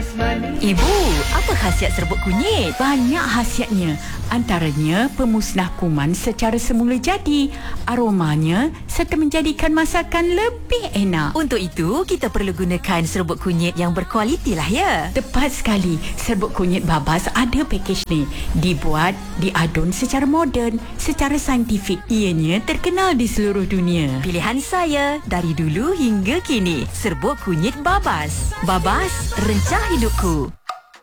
Ibu, apa khasiat serbuk kunyit? Banyak khasiatnya. Antaranya pemusnah kuman secara semula jadi, aromanya serta menjadikan masakan lebih enak. Untuk itu, kita perlu gunakan serbuk kunyit yang berkualiti lah ya. Tepat sekali. Serbuk kunyit Babas ada pakej ni. Dibuat, diadun secara moden, secara saintifik. Ianya terkenal di seluruh dunia. Pilihan saya dari dulu hingga kini. Serbuk kunyit Babas. Babas, rencah hidupku.